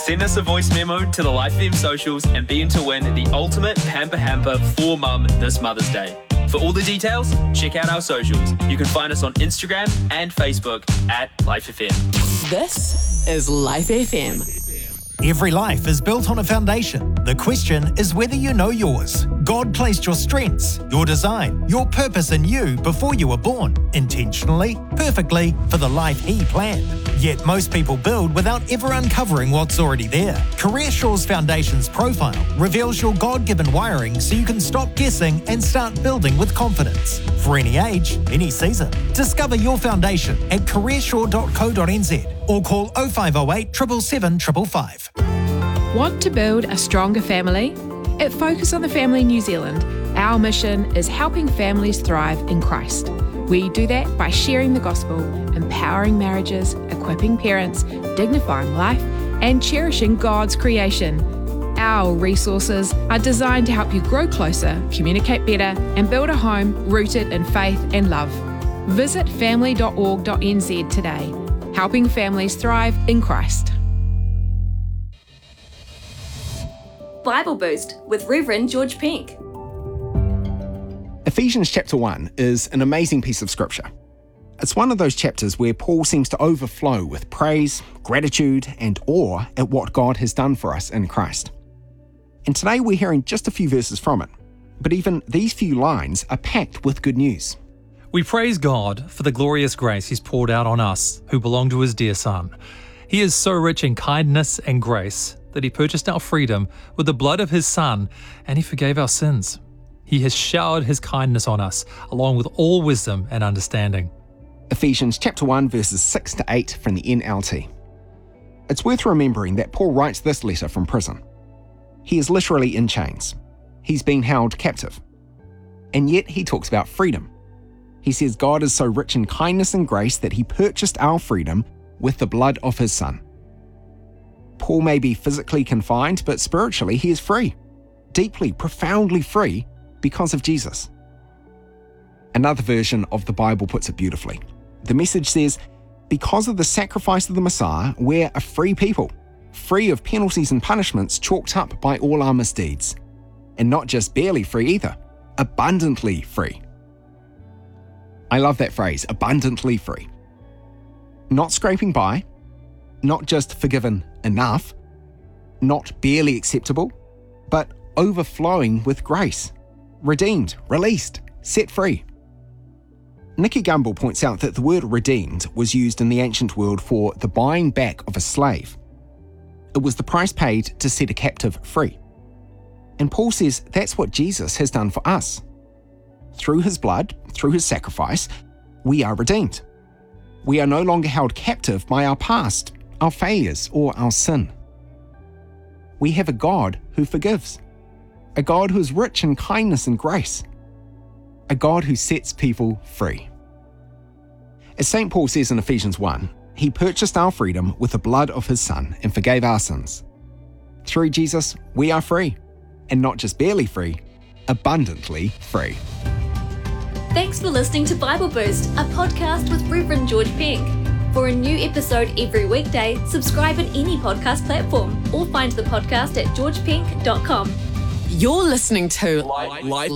Send us a voice memo to the Life FM socials and be in to win the ultimate pamper hamper for mum this Mother's Day. For all the details, check out our socials. You can find us on Instagram and Facebook at Life FM. This is Life FM. Every life is built on a foundation. The question is whether you know yours. God placed your strengths, your design, your purpose in you before you were born, intentionally, perfectly, for the life He planned. Yet most people build without ever uncovering what's already there. CareerSure's Foundations profile reveals your God-given wiring so you can stop guessing and start building with confidence. For any age, any season. Discover your foundation at careersure.co.nz or call 0508 777 555. Want to build a stronger family? At Focus on the Family New Zealand, our mission is helping families thrive in Christ. We do that by sharing the gospel, empowering marriages, equipping parents, dignifying life, and cherishing God's creation. Our resources are designed to help you grow closer, communicate better, and build a home rooted in faith and love. Visit family.org.nz today, helping families thrive in Christ. Bible Boost with Reverend George Pink. Ephesians chapter 1 is an amazing piece of scripture. It's one of those chapters where Paul seems to overflow with praise, gratitude, and awe at what God has done for us in Christ. And today we're hearing just a few verses from it, but even these few lines are packed with good news. We praise God for the glorious grace He's poured out on us who belong to His dear Son. He is so rich in kindness and grace that He purchased our freedom with the blood of His Son, and He forgave our sins. He has showered His kindness on us, along with all wisdom and understanding. Ephesians chapter 1 verses 6 to 8 from the NLT. It's worth remembering that Paul writes this letter from prison. He is literally in chains. He's been held captive. And yet he talks about freedom. He says God is so rich in kindness and grace that He purchased our freedom with the blood of His Son. Paul may be physically confined, but spiritually he is free. Deeply, profoundly free because of Jesus. Another version of the Bible puts it beautifully. The Message says, because of the sacrifice of the Messiah, we're a free people, free of penalties and punishments chalked up by all our misdeeds. And not just barely free either, abundantly free. I love that phrase, abundantly free. Not scraping by, not just forgiven enough, not barely acceptable, but overflowing with grace, redeemed, released, set free. Nicky Gumbel points out that the word redeemed was used in the ancient world for the buying back of a slave. It was the price paid to set a captive free. And Paul says that's what Jesus has done for us. Through His blood, through His sacrifice, we are redeemed. We are no longer held captive by our past, our failures, or our sin. We have a God who forgives, a God who is rich in kindness and grace, a God who sets people free. As St. Paul says in Ephesians 1, He purchased our freedom with the blood of His Son and forgave our sins. Through Jesus, we are free, and not just barely free, abundantly free. Thanks for listening to Bible Boost, a podcast with Reverend George Pink. For a new episode every weekday, subscribe at any podcast platform or find the podcast at georgepink.com. You're listening to Life